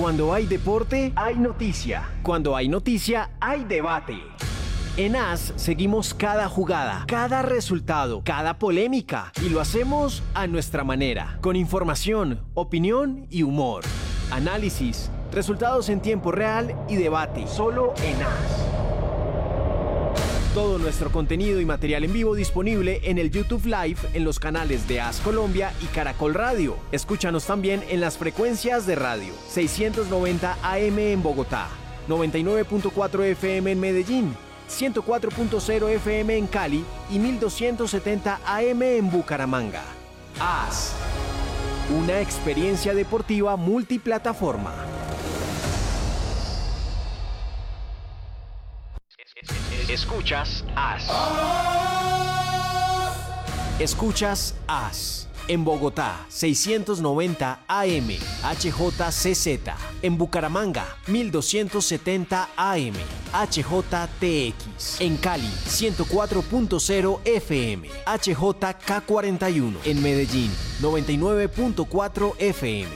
Cuando hay deporte, hay noticia. Cuando hay noticia, hay debate. En AS seguimos cada jugada, cada resultado, cada polémica y lo hacemos a nuestra manera, con información, opinión y humor. Análisis, resultados en tiempo real y debate, solo en AS. Todo nuestro contenido y material en vivo disponible en el YouTube Live en los canales de AS Colombia y Caracol Radio. Escúchanos también en las frecuencias de radio 690 AM en Bogotá, 99.4 FM en Medellín, 104.0 FM en Cali y 1270 AM en Bucaramanga. AS, una experiencia deportiva multiplataforma. Escuchas AS. Escuchas AS. En Bogotá, 690 AM, HJCZ. En Bucaramanga, 1270 AM, HJTX. En Cali, 104.0 FM, HJK41. En Medellín, 99.4 FM,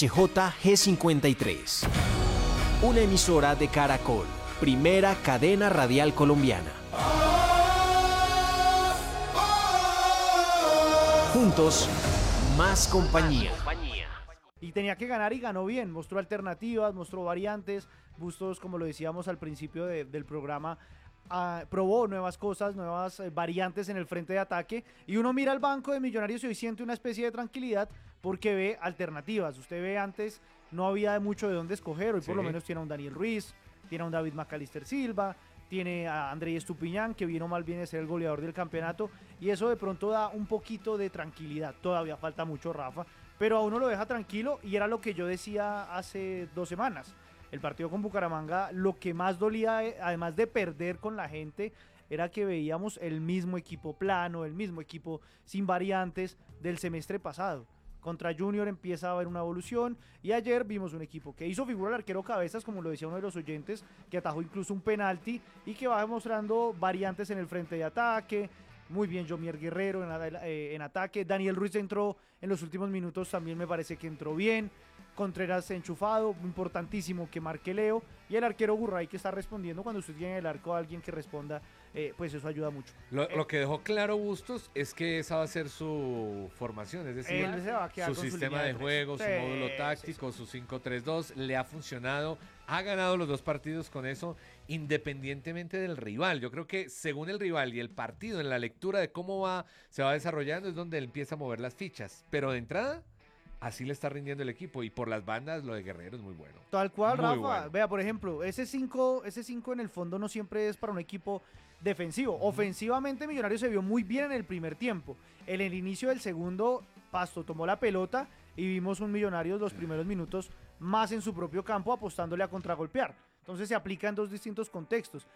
HJG53. Una emisora de Caracol. Primera cadena radial colombiana. Juntos, más compañía. Y tenía que ganar y ganó bien. Mostró alternativas, mostró variantes. Bustos, como lo decíamos al principio del programa, probó nuevas cosas, nuevas variantes en el frente de ataque. Y uno mira al banco de Millonarios y hoy siente una especie de tranquilidad porque ve alternativas. Usted ve antes no había mucho de dónde escoger. Hoy por lo menos tiene a un Daniel Ruiz, tiene a un David Macalister Silva, tiene a Andrés Estupiñán, que vino mal bien de ser el goleador del campeonato, y eso de pronto da un poquito de tranquilidad. Todavía falta mucho, Rafa, pero a uno lo deja tranquilo, y era lo que yo decía hace 2 semanas. El partido con Bucaramanga, lo que más dolía, además de perder con la gente, era que veíamos el mismo equipo plano, el mismo equipo sin variantes del semestre pasado. Contra Junior empieza a haber una evolución y ayer vimos un equipo que hizo figura el arquero Cabezas, como lo decía uno de los oyentes, que atajó incluso un penalti y que va demostrando variantes en el frente de ataque. Muy bien Jomier Guerrero en ataque. Daniel Ruiz entró en los últimos minutos, también me parece que entró bien. Contreras enchufado, importantísimo que marque Leo. Y el arquero Gurray que está respondiendo. Cuando usted tiene en el arco a alguien que responda, pues eso ayuda mucho. Lo que dejó claro Bustos es que esa va a ser su formación, es decir, su sistema de juego, su módulo táctico, su 5-3-2, le ha funcionado, ha ganado los 2 partidos con eso, independientemente del rival. Yo creo que según el rival y el partido, en la lectura de cómo se va desarrollando, es donde él empieza a mover las fichas. Pero de entrada, así le está rindiendo el equipo, y por las bandas lo de Guerrero es muy bueno. Tal cual, muy Rafa. Bueno. Vea, por ejemplo, ese 5 en el fondo no siempre es para un equipo defensivo. Ofensivamente Millonarios se vio muy bien en el primer tiempo. En el inicio del segundo, Pasto tomó la pelota y vimos un Millonarios los primeros minutos más en su propio campo, apostándole a contragolpear. Entonces se aplica en 2 distintos contextos.